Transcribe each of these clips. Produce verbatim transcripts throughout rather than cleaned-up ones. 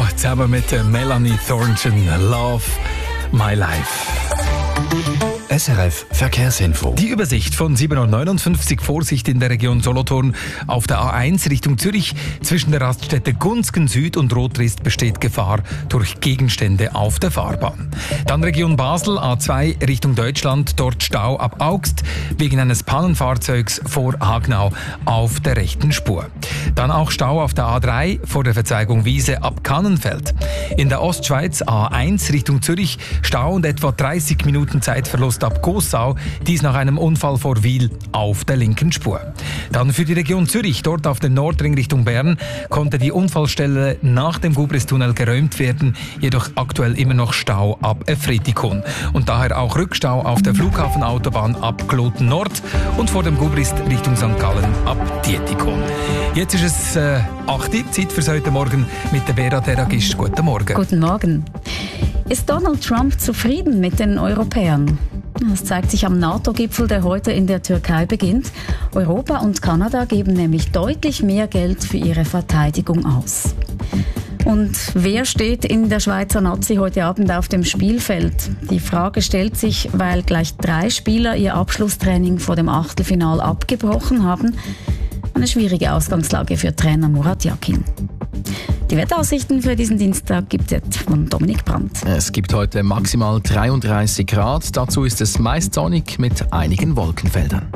zusammen mit Melanie Thornton, Love My Life. S R F Verkehrsinfo. Die Übersicht von sieben Uhr neunundfünfzig. Vorsicht in der Region Solothurn. Auf der A eins Richtung Zürich zwischen der Raststätte Gunzgen Süd und Rotrist besteht Gefahr durch Gegenstände auf der Fahrbahn. Dann Region Basel, A zwei Richtung Deutschland. Dort Stau ab Augst wegen eines Pannenfahrzeugs vor Hagnau auf der rechten Spur. Dann auch Stau auf der A drei vor der Verzweigung Wiese ab Kannenfeld. In der Ostschweiz A eins Richtung Zürich Stau und etwa dreißig Minuten Zeitverlust ab Gossau, dies nach einem Unfall vor Wil auf der linken Spur. Dann für die Region Zürich, dort auf dem Nordring Richtung Bern, konnte die Unfallstelle nach dem Gubristunnel geräumt werden, jedoch aktuell immer noch Stau ab Efretikon. Und daher auch Rückstau auf der Flughafenautobahn ab Kloten Nord und vor dem Gubrist Richtung Sankt Gallen ab Dietikon. Jetzt ist es äh, acht Uhr, Zeit fürs heute Morgen mit der Vera Teragist. Guten Morgen. Guten Morgen. Ist Donald Trump zufrieden mit den Europäern? Das zeigt sich am NATO-Gipfel, der heute in der Türkei beginnt. Europa und Kanada geben nämlich deutlich mehr Geld für ihre Verteidigung aus. Und wer steht in der Schweizer Nazi heute Abend auf dem Spielfeld? Die Frage stellt sich, weil gleich drei Spieler ihr Abschlusstraining vor dem Achtelfinal abgebrochen haben. Eine schwierige Ausgangslage für Trainer Murat Yakin. Die Wetteraussichten für diesen Dienstag gibt es jetzt von Dominik Brandt. Es gibt heute maximal dreiunddreißig Grad. Dazu ist es meist sonnig mit einigen Wolkenfeldern.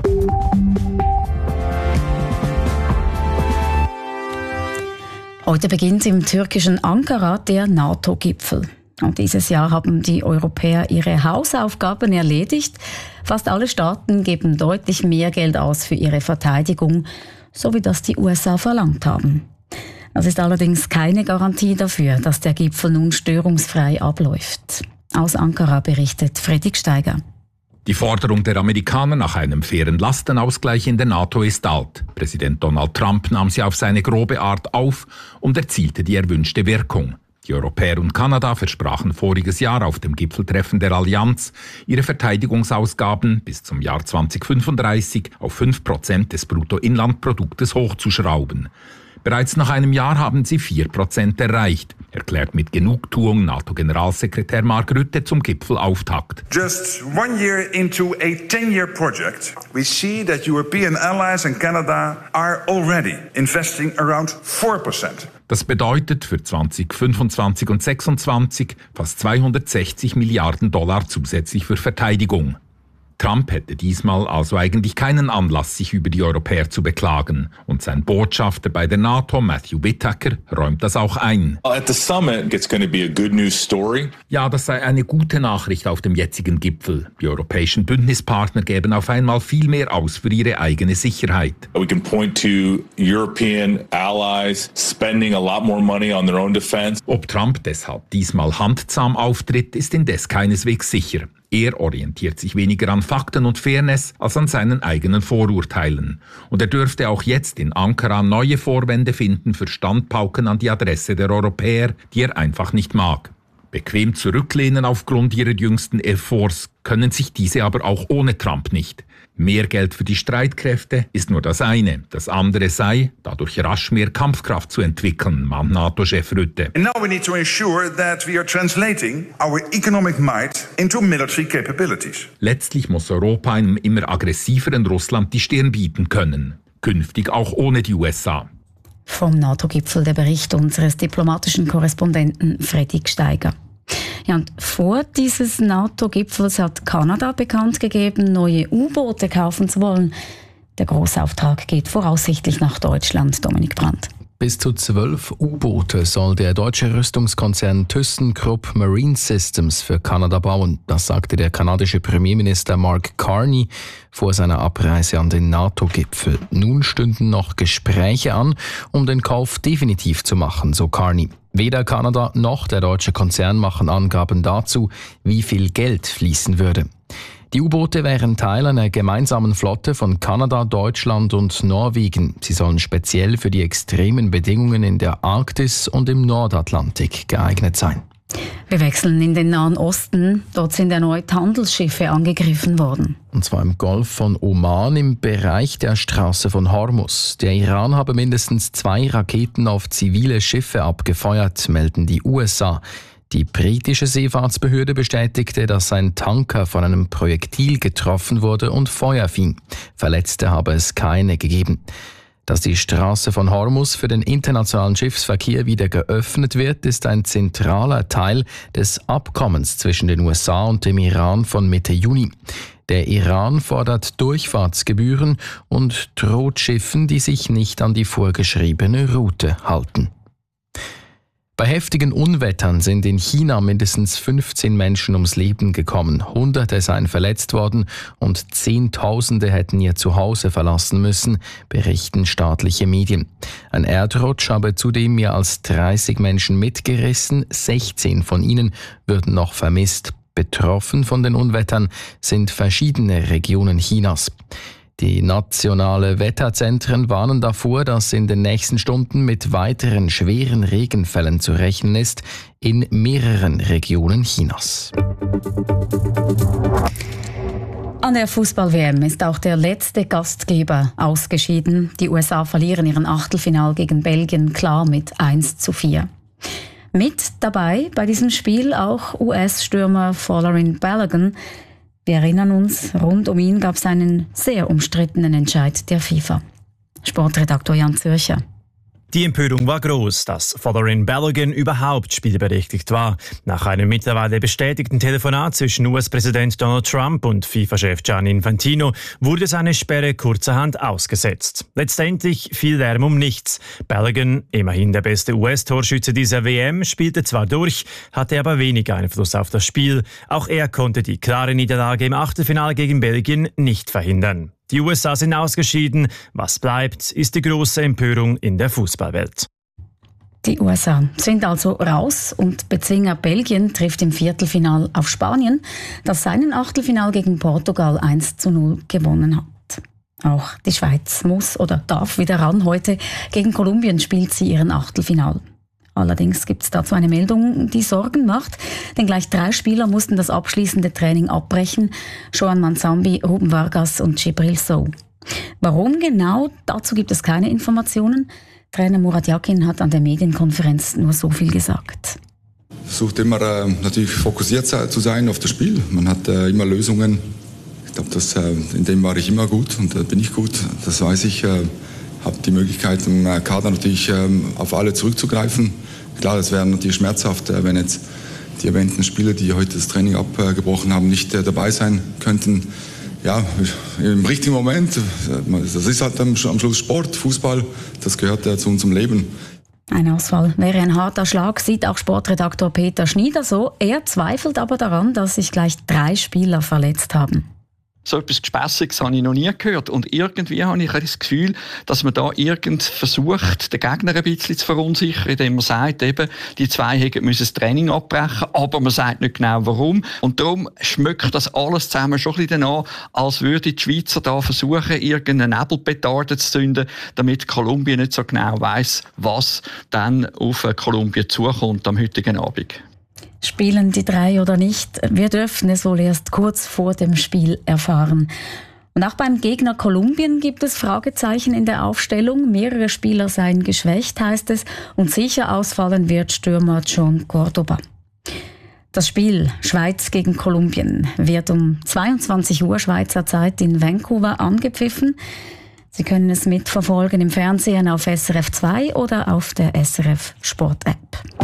Heute beginnt im türkischen Ankara der NATO-Gipfel. Und dieses Jahr haben die Europäer ihre Hausaufgaben erledigt. Fast alle Staaten geben deutlich mehr Geld aus für ihre Verteidigung, so wie das die U S A verlangt haben. Das ist allerdings keine Garantie dafür, dass der Gipfel nun störungsfrei abläuft. Aus Ankara berichtet Fredrik Steiger. Die Forderung der Amerikaner nach einem fairen Lastenausgleich in der NATO ist alt. Präsident Donald Trump nahm sie auf seine grobe Art auf und erzielte die erwünschte Wirkung. Die Europäer und Kanada versprachen voriges Jahr auf dem Gipfeltreffen der Allianz, ihre Verteidigungsausgaben bis zum Jahr zweitausendfünfunddreißig auf fünf Prozent des Bruttoinlandproduktes hochzuschrauben. Bereits nach einem Jahr haben sie vier Prozent erreicht, erklärt mit Genugtuung NATO-Generalsekretär Mark Rutte zum Gipfelauftakt. Just one year into a ten-year project, we see that European allies and Canada are already investing around four percent. Das bedeutet für zweitausendfünfundzwanzig und zweitausendsechsundzwanzig fast zweihundertsechzig Milliarden Dollar zusätzlich für Verteidigung. Trump hätte diesmal also eigentlich keinen Anlass, sich über die Europäer zu beklagen. Und sein Botschafter bei der NATO, Matthew Whitaker, räumt das auch ein. At the summit, it's going to be a good news story. Ja, das sei eine gute Nachricht auf dem jetzigen Gipfel. Die europäischen Bündnispartner geben auf einmal viel mehr aus für ihre eigene Sicherheit. We can point to European allies spending a lot more money on their own defense. Ob Trump deshalb diesmal handzahm auftritt, ist indes keineswegs sicher. Er orientiert sich weniger an Fakten und Fairness als an seinen eigenen Vorurteilen. Und er dürfte auch jetzt in Ankara neue Vorwände finden für Standpauken an die Adresse der Europäer, die er einfach nicht mag. Bequem zurücklehnen aufgrund ihrer jüngsten Efforts können sich diese aber auch ohne Trump nicht. Mehr Geld für die Streitkräfte ist nur das eine. Das andere sei, dadurch rasch mehr Kampfkraft zu entwickeln, mahnt NATO-Chef Rutte. And now we need to ensure that we are translating our economic might into military capabilities. Letztlich muss Europa einem immer aggressiveren Russland die Stirn bieten können. Künftig auch ohne die U S A. Vom NATO-Gipfel der Bericht unseres diplomatischen Korrespondenten Fredrik Steiger. Ja, und vor dieses NATO-Gipfels hat Kanada bekannt gegeben, neue U-Boote kaufen zu wollen. Der Großauftrag geht voraussichtlich nach Deutschland, Dominik Brandt. Bis zu zwölf U-Boote soll der deutsche Rüstungskonzern ThyssenKrupp Marine Systems für Kanada bauen. Das sagte der kanadische Premierminister Mark Carney vor seiner Abreise an den NATO-Gipfel. Nun stünden noch Gespräche an, um den Kauf definitiv zu machen, so Carney. Weder Kanada noch der deutsche Konzern machen Angaben dazu, wie viel Geld fließen würde. Die U-Boote wären Teil einer gemeinsamen Flotte von Kanada, Deutschland und Norwegen. Sie sollen speziell für die extremen Bedingungen in der Arktis und im Nordatlantik geeignet sein. Wir wechseln in den Nahen Osten. Dort sind erneut Handelsschiffe angegriffen worden. Und zwar im Golf von Oman im Bereich der Straße von Hormuz. Der Iran habe mindestens zwei Raketen auf zivile Schiffe abgefeuert, melden die U S A. Die britische Seefahrtsbehörde bestätigte, dass ein Tanker von einem Projektil getroffen wurde und Feuer fing. Verletzte habe es keine gegeben. Dass die Straße von Hormuz für den internationalen Schiffsverkehr wieder geöffnet wird, ist ein zentraler Teil des Abkommens zwischen den U S A und dem Iran von Mitte Juni. Der Iran fordert Durchfahrtsgebühren und droht Schiffen, die sich nicht an die vorgeschriebene Route halten. Bei heftigen Unwettern sind in China mindestens fünfzehn Menschen ums Leben gekommen. Hunderte seien verletzt worden und Zehntausende hätten ihr Zuhause verlassen müssen, berichten staatliche Medien. Ein Erdrutsch habe zudem mehr als dreißig Menschen mitgerissen, sechzehn von ihnen würden noch vermisst. Betroffen von den Unwettern sind verschiedene Regionen Chinas. Die nationalen Wetterzentren warnen davor, dass in den nächsten Stunden mit weiteren schweren Regenfällen zu rechnen ist in mehreren Regionen Chinas. An der Fußball-W M ist auch der letzte Gastgeber ausgeschieden. Die U S A verlieren ihren Achtelfinal gegen Belgien klar mit eins zu vier. Mit dabei bei diesem Spiel auch U S-Stürmer Folarin Balogun. Wir erinnern uns, rund um ihn gab es einen sehr umstrittenen Entscheid der FIFA. Sportredaktor Jan Zürcher. Die Empörung war groß, dass Folarin Balogun überhaupt spielberechtigt war. Nach einem mittlerweile bestätigten Telefonat zwischen U S-Präsident Donald Trump und FIFA-Chef Gianni Infantino wurde seine Sperre kurzerhand ausgesetzt. Letztendlich fiel Lärm um nichts. Balogun, immerhin der beste U S-Torschütze dieser W M, spielte zwar durch, hatte aber wenig Einfluss auf das Spiel. Auch er konnte die klare Niederlage im Achtelfinale gegen Belgien nicht verhindern. Die U S A sind ausgeschieden. Was bleibt, ist die große Empörung in der Fußballwelt. Die U S A sind also raus und Bezwinger Belgien trifft im Viertelfinal auf Spanien, das seinen Achtelfinal gegen Portugal eins zu null gewonnen hat. Auch die Schweiz muss oder darf wieder ran. Heute gegen Kolumbien spielt sie ihren Achtelfinal. Allerdings gibt es dazu eine Meldung, die Sorgen macht, denn gleich drei Spieler mussten das abschließende Training abbrechen: Joan Manzambi, Ruben Vargas und Djibril Sow. Warum genau? Dazu gibt es keine Informationen. Trainer Murat Yakin hat an der Medienkonferenz nur so viel gesagt. Versucht immer äh, natürlich fokussiert zu sein auf das Spiel. Man hat äh, immer Lösungen. Ich glaube, äh, in dem war ich immer gut und äh, bin ich gut. Das weiß ich. Äh, habe die Möglichkeit, im Kader natürlich ähm, auf alle zurückzugreifen. Klar, das wäre natürlich schmerzhaft, äh, wenn jetzt die erwähnten Spieler, die heute das Training abgebrochen haben, nicht äh, dabei sein könnten. Ja, im richtigen Moment, äh, das ist halt am, am Schluss Sport, Fußball, das gehört äh, zu unserem Leben. Ein Ausfall wäre ein harter Schlag, sieht auch Sportredaktor Peter Schnieder so. Er zweifelt aber daran, dass sich gleich drei Spieler verletzt haben. So etwas Gespässiges habe ich noch nie gehört. Und irgendwie habe ich das Gefühl, dass man da irgend versucht, den Gegner ein bisschen zu verunsichern, indem man sagt, eben, die zwei hätten das Training abbrechen, aber man sagt nicht genau warum. Und darum schmeckt das alles zusammen schon ein bisschen danach, als würden die Schweizer da versuchen, irgendeine Nebelpetarde zu zünden, damit Kolumbien nicht so genau weiss, was dann auf Kolumbien zukommt am heutigen Abend. Spielen die drei oder nicht? Wir dürfen es wohl erst kurz vor dem Spiel erfahren. Und auch beim Gegner Kolumbien gibt es Fragezeichen in der Aufstellung. Mehrere Spieler seien geschwächt, heißt es, und sicher ausfallen wird Stürmer John Cordoba. Das Spiel Schweiz gegen Kolumbien wird um zweiundzwanzig Uhr Schweizer Zeit in Vancouver angepfiffen. Sie können es mitverfolgen im Fernsehen auf S R F zwei oder auf der S R F Sport App.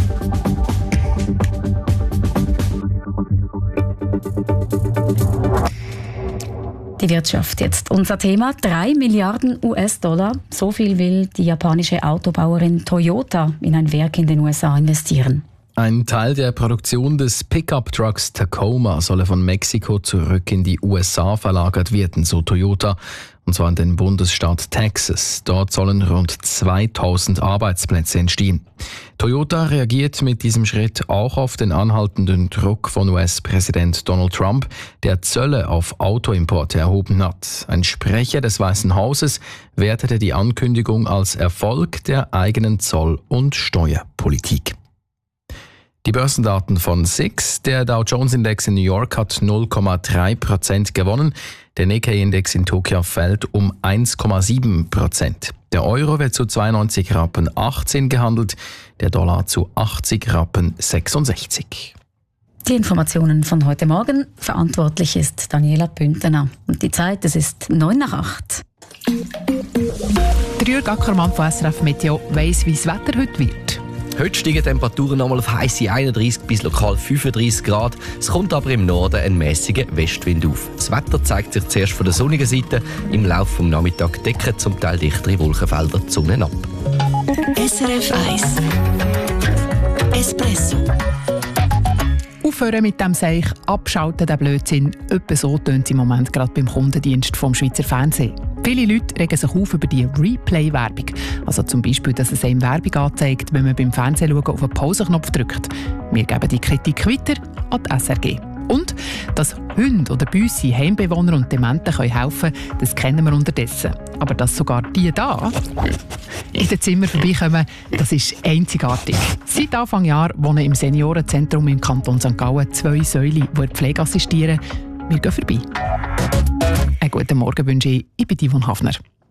Die Wirtschaft jetzt unser Thema. Drei Milliarden U S-Dollar. So viel will die japanische Autobauerin Toyota in ein Werk in den U S A investieren. Ein Teil der Produktion des Pickup-Trucks Tacoma solle von Mexiko zurück in die U S A verlagert werden, so Toyota, und zwar in den Bundesstaat Texas. Dort sollen rund zweitausend Arbeitsplätze entstehen. Toyota reagiert mit diesem Schritt auch auf den anhaltenden Druck von U S-Präsident Donald Trump, der Zölle auf Autoimporte erhoben hat. Ein Sprecher des Weißen Hauses wertete die Ankündigung als Erfolg der eigenen Zoll- und Steuerpolitik. Die Börsendaten von S I X. Der Dow Jones Index in New York hat null Komma drei Prozent gewonnen. Der Nikkei-Index in Tokio fällt um eins Komma sieben Prozent. Der Euro wird zu zweiundneunzig Rappen achtzehn gehandelt, der Dollar zu achtzig Rappen sechsundsechzig. Die Informationen von heute Morgen. Verantwortlich ist Daniela Bündner. Und die Zeit, es ist neun nach acht. Der Jürg Ackermann von S R F Meteo weiss, wie das Wetter heute wird. Heute steigen die Temperaturen nochmal auf heisse einunddreissig bis lokal fünfunddreissig Grad. Es kommt aber im Norden ein mäßiger Westwind auf. Das Wetter zeigt sich zuerst von der sonnigen Seite. Im Laufe des Nachmittags decken zum Teil dichtere Wolkenfelder die Sonne ab. S R F eins Espresso. Aufhören mit dem Seich, abschalten den Blödsinn. Etwa so tönt es im Moment gerade beim Kundendienst vom Schweizer Fernsehen. Viele Leute regen sich auf über die Replay-Werbung. Also zum Beispiel, dass es einem Werbung anzeigt, wenn man beim Fernsehen auf den Pauseknopf drückt. Wir geben die Kritik weiter an die S R G. Und, dass Hunde oder Büsse, Heimbewohner und Dementen helfen können, das kennen wir unterdessen. Aber dass sogar die da in den Zimmern vorbeikommen, das ist einzigartig. Seit Anfang Jahr wohnen im Seniorenzentrum im Kanton Sankt Gallen zwei Säule, die der Pflege assistieren. Wir gehen vorbei. Einen guten Morgen wünsche ich, ich bin Yvonne Hafner.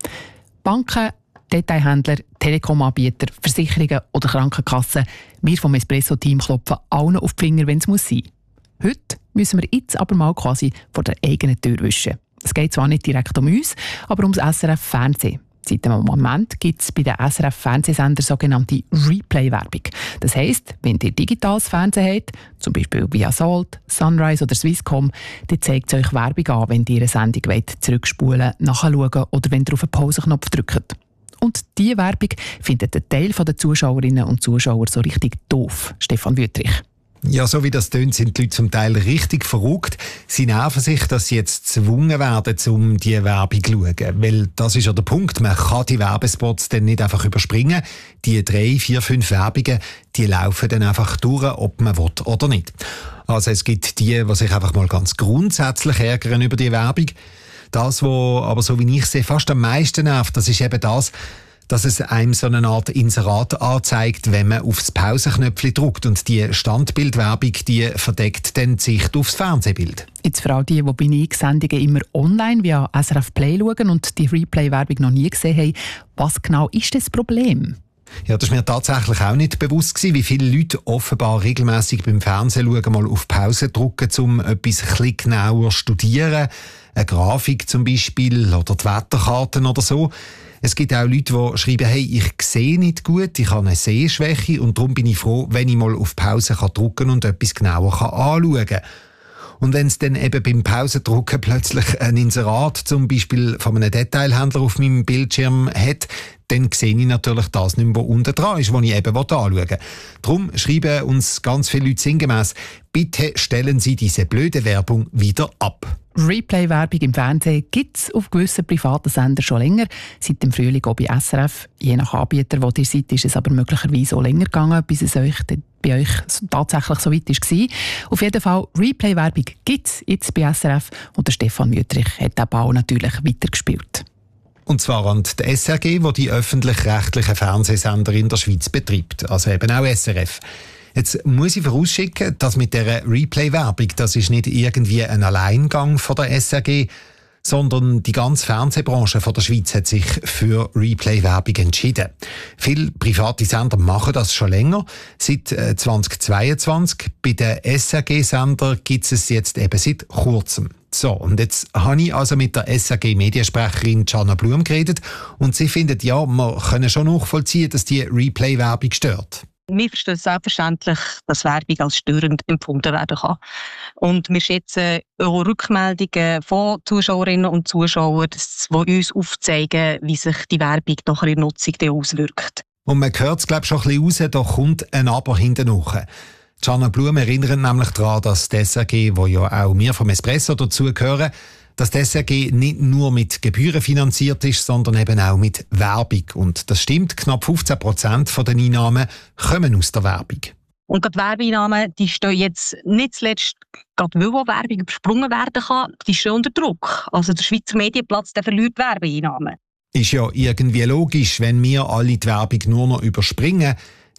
Banken, Detailhändler, Telekom-Anbieter, Versicherungen oder Krankenkassen. Wir vom Espresso-Team klopfen allen auf die Finger, wenn es muss sein. Heute müssen wir jetzt aber mal quasi vor der eigenen Tür wischen. Es geht zwar nicht direkt um uns, aber ums S R F-Fernsehen. Seit einem Moment gibt es bei den S R F-Fernsehsendern sogenannte Replay-Werbung. Das heisst, wenn ihr digitales Fernsehen habt, zum Beispiel via Salt, Sunrise oder Swisscom, dann zeigt es euch Werbung an, wenn ihr eine Sendung wollt, zurückspulen, nachschauen oder wenn ihr auf den Pauseknopf drückt. Und diese Werbung findet ein Teil der Zuschauerinnen und Zuschauer so richtig doof. Stefan Wüttrich. Ja, so wie das tönt, sind die Leute zum Teil richtig verrückt. Sie nerven sich, dass sie jetzt gezwungen werden, um diese Werbung zu schauen. Weil das ist ja der Punkt, man kann die Werbespots dann nicht einfach überspringen. Die drei, vier, fünf Werbungen, die laufen dann einfach durch, ob man will oder nicht. Also es gibt die, die sich einfach mal ganz grundsätzlich ärgern über die Werbung. Das, was aber so wie ich sehe, fast am meisten nervt, das ist eben das, dass es einem so eine Art Inserat anzeigt, wenn man aufs Pausenknöpfchen drückt. Und die Standbildwerbung, die verdeckt dann die Sicht aufs Fernsehbild. Jetzt für all die, die bei I X-Sendungen immer online via S R F Play schauen und die Replay-Werbung noch nie gesehen haben, was genau ist das Problem? Ja, das war mir tatsächlich auch nicht bewusst gewesen, wie viele Leute offenbar regelmässig beim Fernsehen schauen, mal auf Pause drücken, um etwas ein bisschen genauer zu studieren. Eine Grafik zum Beispiel oder die Wetterkarten oder so. Es gibt auch Leute, die schreiben, hey, ich sehe nicht gut, ich habe eine Sehschwäche und darum bin ich froh, wenn ich mal auf Pause kann drücken und etwas genauer kann anschauen kann. Und wenn es dann eben beim Pausendrucken plötzlich ein Inserat zum Beispiel von einem Detailhändler auf meinem Bildschirm hat, dann sehe ich natürlich das nicht mehr, was unten dran ist, was ich eben anschauen will. Darum schreiben uns ganz viele Leute sinngemäss, bitte stellen Sie diese blöde Werbung wieder ab. Replay-Werbung im Fernsehen gibt es auf gewissen privaten Sendern schon länger. Seit dem Frühling auch bei S R F. Je nach Anbieter, wo ihr seid, ist es aber möglicherweise auch länger gegangen, bis es euch, bei euch tatsächlich so weit war. Auf jeden Fall, Replay-Werbung gibt es jetzt bei S R F und der Stefan Wüttrich hat den Ball natürlich weitergespielt. Und zwar an die S R G, die die öffentlich-rechtlichen Fernsehsender in der Schweiz betreibt. Also eben auch S R F. Jetzt muss ich vorausschicken, dass mit dieser Replay-Werbung, das ist nicht irgendwie ein Alleingang von der S R G, sondern die ganze Fernsehbranche von der Schweiz hat sich für Replay-Werbung entschieden. Viele private Sender machen das schon länger, seit zweitausendzweiundzwanzig. Bei den S R G-Sendern gibt es jetzt eben seit kurzem. So, und jetzt habe ich also mit der S R G-Mediensprecherin Gianna Blum geredet und sie findet, ja, wir können schon nachvollziehen, dass die Replay-Werbung stört. Wir verstehen selbstverständlich, dass Werbung als störend empfunden werden kann. Und wir schätzen auch Rückmeldungen von Zuschauerinnen und Zuschauern, die uns aufzeigen, wie sich die Werbung nach ihrer Nutzung auswirkt. Und man hört es, glaube ich, schon ein bisschen raus, da kommt ein Aber hinten nach. Gianna Blum erinnert nämlich daran, dass die S R G, wo ja auch wir vom Espresso dazugehören, dass die S R G nicht nur mit Gebühren finanziert ist, sondern eben auch mit Werbung. Und das stimmt, knapp fünfzehn Prozent der Einnahmen kommen aus der Werbung. Und gerade Werbeeinnahmen, die stehen jetzt nicht zuletzt, gerade weil Werbung übersprungen werden kann, die stehen unter Druck. Also der Schweizer Medienplatz, der verliert Werbeeinnahmen. Ist ja irgendwie logisch, wenn wir alle die Werbung nur noch überspringen,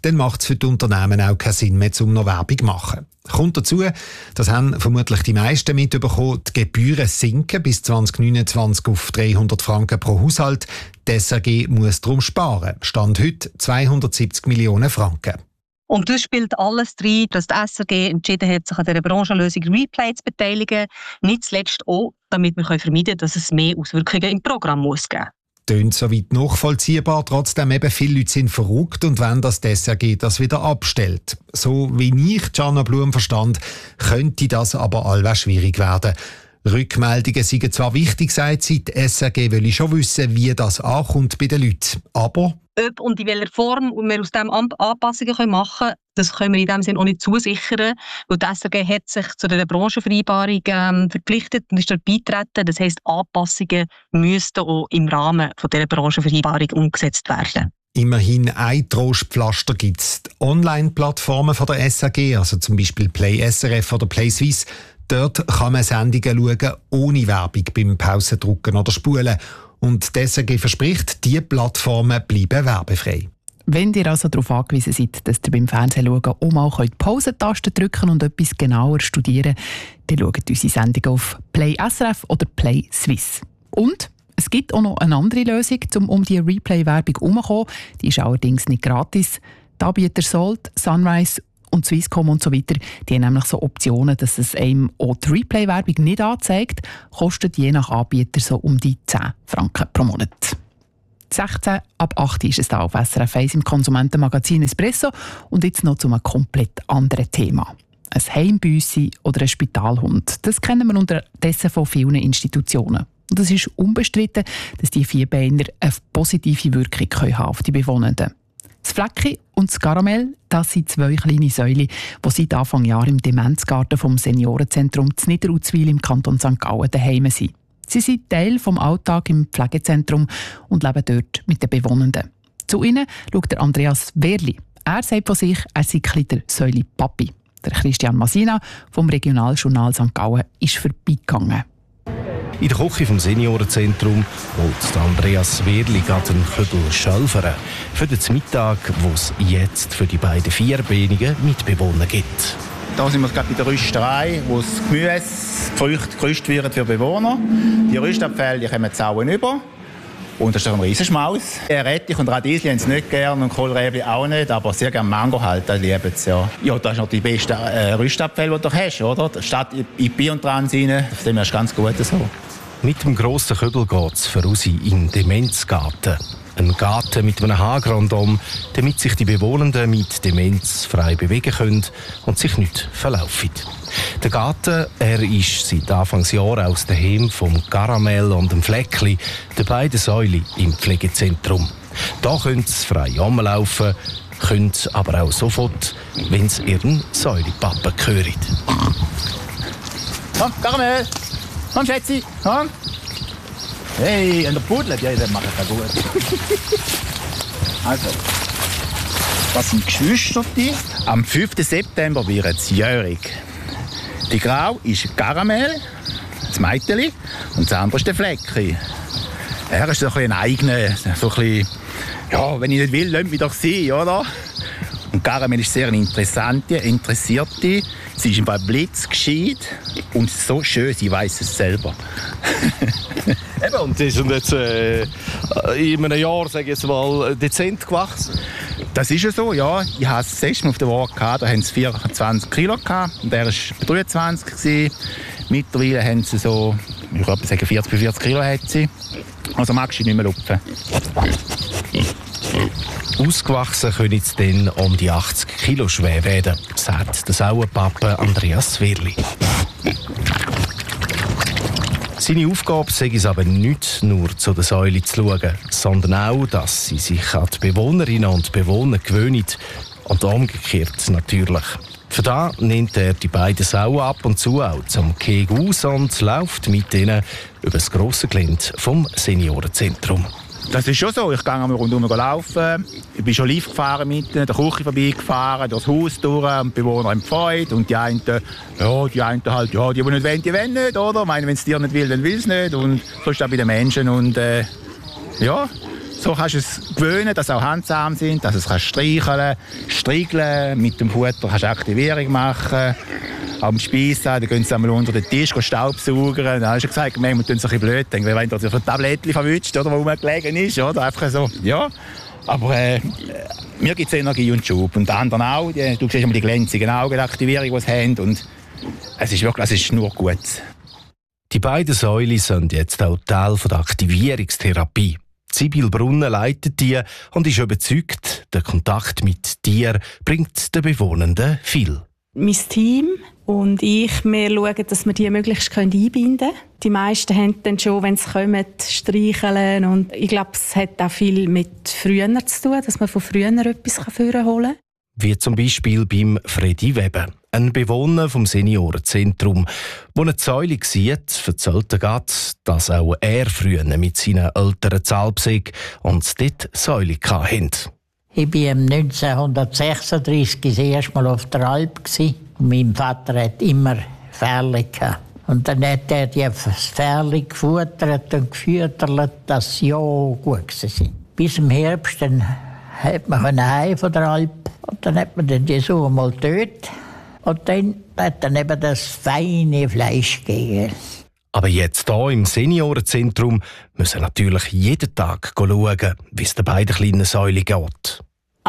dann macht es für die Unternehmen auch keinen Sinn mehr, um noch Werbung zu machen. Kommt dazu, das haben vermutlich die meisten mitbekommen, die Gebühren sinken bis zwanzig neunundzwanzig auf dreihundert Franken pro Haushalt. Die S R G muss darum sparen. Stand heute zweihundertsiebzig Millionen Franken. Und das spielt alles rein, dass die S R G entschieden hat, sich an dieser Branchenlösung Replay zu beteiligen. Nicht zuletzt auch, damit wir vermeiden können, dass es mehr Auswirkungen im Programm muss geben. Tönt soweit nachvollziehbar, trotzdem eben viele Leute sind verrückt und wollen, dass die S R G das wieder abstellt. So wie ich Gianna Blum verstand, könnte das aber allweil schwierig werden. Rückmeldungen seien zwar wichtig, sagt sie, die S R G will schon wissen, wie das ankommt bei den Leuten, aber ob und in welcher Form wir aus dem Anpassungen machen können, das können wir in dem Sinne auch nicht zusichern, weil die S R G hat sich zu der Branchenvereinbarung ähm, verpflichtet und ist dort beitreten. Das heisst, Anpassungen müssten auch im Rahmen von dieser Branchenvereinbarung umgesetzt werden. Immerhin ein Trostpflaster gibt es. Die Online-Plattformen von der S R G, also zum Beispiel Play S R F oder Play Suisse, dort kann man Sendungen schauen, ohne Werbung beim Pausendrucken oder Spulen. Und die S R G verspricht, diese Plattformen bleiben werbefrei. Wenn ihr also darauf angewiesen seid, dass ihr beim Fernsehen schauen auch mal die Pausentaste drücken und etwas genauer studieren könnt, dann schaut unsere Sendung auf Play S R F oder Play Suisse. Und es gibt auch noch eine andere Lösung, um um die Replay-Werbung herumzukommen. Die ist allerdings nicht gratis. Die Anbieter Salt, Sunrise und Swisscom und so weiter, die haben nämlich so Optionen, dass es einem auch die Replay-Werbung nicht anzeigt, kostet je nach Anbieter so um die zehn Franken pro Monat. sechzehn ab acht ist es da auf S R F eins im Konsumentenmagazin Espresso und jetzt noch zu einem komplett anderen Thema. Ein Heimbüssi oder ein Spitalhund, das kennen wir unterdessen von vielen Institutionen. Und es ist unbestritten, dass die Vierbeiner eine positive Wirkung haben auf die Bewohnenden. Das Flecki und das Karamell, das sind zwei kleine Säulen, die seit Anfang Jahr im Demenzgarten vom Seniorenzentrum zu Niederuzwil im Kanton Sankt Gallen daheim sind. Sie sind Teil des Alltags im Pflegezentrum und leben dort mit den Bewohnenden. Zu ihnen schaut der Andreas Wehrli. Er sagt von sich, er sei der Säuli-Papi. Der Christian Masina vom Regionaljournal Sankt Gallen ist vorbeigegangen. In der Küche vom Seniorenzentrum holt Andreas Wehrli gerade einen Kübel Schölfere für den Mittag, wo es jetzt für die beiden vierbeinigen Mitbewohner gibt. Da sind wir gerade bei der Rüsterei, wo das Gemüse, Früchte gerüstet werden für Bewohner. Die Rüstabfälle die kommen Zauen über. Und das ist ein Riesenschmaus. Rettich und Radiesli haben es nicht gern und Kohlräbli auch nicht, aber sehr gerne Mango halt, das lieben sie ja. Ja, das ist noch die beste äh, Rüstabfälle, die du hast, oder? Statt in die Biotrans rein, das ist ganz gut so. Mit dem grossen Kübel geht es für Usi in den Demenzgarten. Ein Garten mit einem Hag rundum, damit sich die Bewohnenden mit Demenz frei bewegen können und sich nicht verlaufen. Der Garten er ist seit Anfangsjahr aus dem Heim vom Karamell und dem Fleckli, der beiden Säulen im Pflegezentrum. Da können sie frei rumlaufen, können aber auch sofort, wenn sie ihren Säulipappen hören. Komm, Karamell! Komm, Schätzi! Komm! Hey, an der Pudel, ja, das macht das gut. Also, das sind Geschwister. Am fünften September wird es jährig. Die Grau ist Karamell, das Meiteli, und das andere ist der Flecki. Er ist so ein, ein eigener, so ein bisschen, ja, wenn ich nicht will, lass mich doch sein, oder? Und Karamell ist sehr eine interessante, interessierte. Sie ist ein paar blitzgescheit und so schön, sie weiss es selber. Eben, und die sind jetzt äh, in einem Jahr, sage ich jetzt mal, dezent gewachsen. Das ist ja so, ja. Ich hatte das letzte Mal auf der Waage, gehabt, da haben sie vierundzwanzig Kilo gehabt, und der war dreiundzwanzig gewesen. Mittlerweile haben sie so, ich würde sagen vierzig bis vierzig Kilo hat sie. Also magst du nicht mehr lupfen. Ausgewachsen können sie dann um die achtzig Kilo schwer werden, sagt der Sauerpappe Andreas Wehrli. Seine Aufgabe sei es aber nicht nur zu der Säule zu schauen, sondern auch, dass sie sich an die Bewohnerinnen und Bewohner gewöhnen und umgekehrt natürlich. Für das nimmt er die beiden Sauen ab und zu auch zum Keg aus und läuft mit ihnen über das grosse Gelände vom Seniorenzentrum. Das ist schon so. Ich gehe einmal rundherum laufen. Ich bin schon live gefahren mit der Küche vorbeigefahren, durch das Haus durch, und die Bewohner haben Freude. Und die einen, ja, die einen halt, ja, die, die nicht wollen, die wollen nicht, oder? Ich meine, wenn es dir nicht will, dann will es nicht. Und so ist das bei den Menschen. Und äh, ja, So kannst du es gewöhnen, dass sie auch handsam sind, dass du es streicheln, striegeln, mit dem Futter kannst du Aktivierung machen. Am Speisen, dann gehen sie einmal unter den Tisch Staubsaugen. Dann hast du gesagt, manchmal tun sie ein bisschen blöd, denken, wenn du sich ein Tablettchen verwünscht, oder, wo rumgelegen ist, oder? Einfach so, ja. Aber äh, mir gibt es Energie und Schub. Und die anderen auch. Die, du siehst immer die glänzigen Augen, die Aktivierung, die sie haben. Und es ist wirklich, es ist nur gut. Die beiden Säulen sind jetzt auch Teil der Aktivierungstherapie. Sibyl Brunner leitet die und ist überzeugt, der Kontakt mit Tieren bringt den Bewohnenden viel. Mein Team und ich, wir schauen, dass wir die möglichst einbinden können. Die meisten haben dann schon, wenn sie kommen, streicheln. Und ich glaube, es hat auch viel mit früher zu tun, dass man von früher etwas hervorholen kann. Wie zum Beispiel beim Freddy Weber, ein Bewohner vom Seniorenzentrum, der eine Säule sieht, erzählt er gerade, dass auch er früher mit seinen Eltern zu Alp sei und dort Säule hatten. Ich war neunzehnhundertsechsunddreißig das erste Mal auf der Alp. Mein Vater hat immer Pferde gehabt. Und dann hat er die Pferde gefuttert und gefüttert, dass sie ja gut waren. Bis im Herbst dann hat man heim von der Alp. Und dann hat man die so mal getötet. Und dann hat dann eben das feine Fleisch gegeben. Aber jetzt hier im Seniorenzentrum müssen natürlich jeden Tag schauen, wie es den beiden kleinen Säulen geht.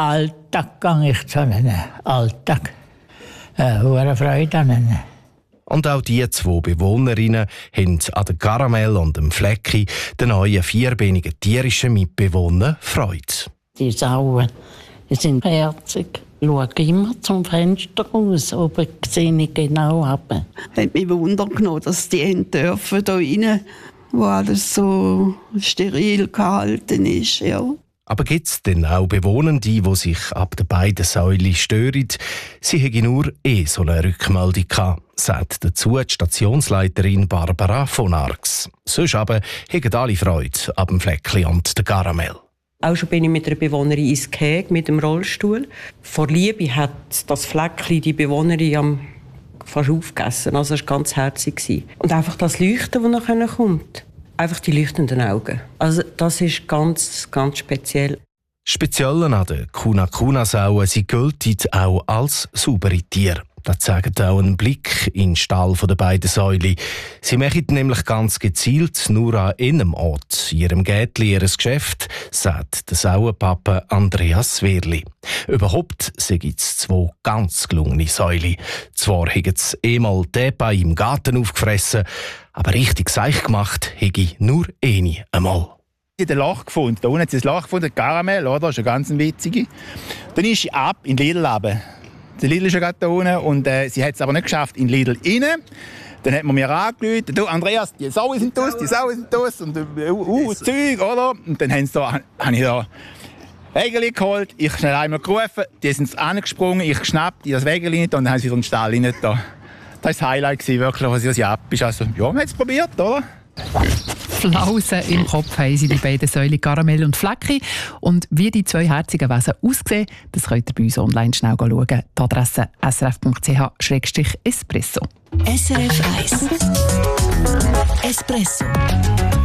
Alltag gehe ich zu ihnen. Alltag. Eine hohe Freude an ihnen. Und auch die zwei Bewohnerinnen haben an der Karamell und dem Flecki, den neuen vierbeinigen tierischen Mitbewohner, Freude. Die Sauen, die sind herzig. Ich schaue immer zum Fenster raus, aber sehe ich genau ab. Es hat mich Wunder genommen, dass die dürfen da rein, wo alles so steril gehalten ist. Ja. Aber gibt es denn auch Bewohnende, die sich ab den beiden Säulen stören? Sie hätten nur eh so eine Rückmeldung gehabt, sagt dazu die Stationsleiterin Barbara von Arx. Sonst aber hätten alle Freude ab dem Fleckli und der Karamell. Auch schon bin ich mit einer Bewohnerin ins Gehege mit dem Rollstuhl. Vor Liebe hat das Fleckli die Bewohnerin am fast aufgegessen. Also es war ganz herzig. Und einfach das Leuchten, das nachher kommt. Einfach die leuchtenden Augen. Also das ist ganz, ganz speziell. Speziell an den Kuna-Kuna-Sauen, sie gelten auch als saubere Tiere. Das zeigt auch ein Blick in den Stall der beiden Säulen. Sie machen nämlich ganz gezielt nur an einem Ort, in ihrem Gärtli, ihr Geschäft, sagt der Sauenpapa Andreas Wehrli. Überhaupt gibt es zwei ganz gelungene Säulen. Zwar haben sie einmal den bei im Garten aufgefressen, aber richtig seich gemacht habe nur eine einmal. Ich habe ein Loch gefunden. Da unten hat sie ein Loch gefunden, Karamell, oder? Das ist eine ganz witzige. Dann ist sie ab in Lidl runter. Der Lidl ist ja gerade da unten und äh, sie hat es aber nicht geschafft in Lidl rein. Dann hat man mir angerufen, du Andreas, die Sauen sind aus, die Sauen sind aus und uh, uh, das Zeug, oder? Und dann haben sie da, habe ich da Wägeli geholt, ich schnell einmal gerufen, die sind angesprungen, ich geschnappt, die das Wägeli nicht und dann haben sie in den Stall rein da. Das war das Highlight, wirklich, was ich ab ist. Also, ja, wir haben es probiert, oder? Flausen im Kopf haben sie die beiden Säulen Karamell und Flecki. Und wie die zwei herzigen Wesen aussehen, das könnt ihr bei uns online schnell schauen. Die Adresse s r f punkt c h espresso. S R F eins Espresso.